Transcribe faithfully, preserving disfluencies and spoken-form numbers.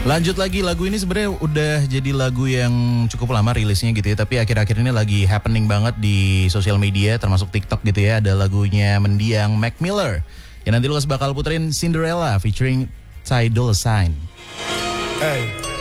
Lanjut lagi, lagu ini sebenarnya udah jadi lagu yang cukup lama rilisnya gitu ya, tapi akhir-akhir ini lagi happening banget di sosial media, termasuk TikTok gitu ya. Ada lagunya mendiang Mac Miller yang nanti Lukas bakal puterin, Cinderella featuring Ty Dolla Sign. Hey.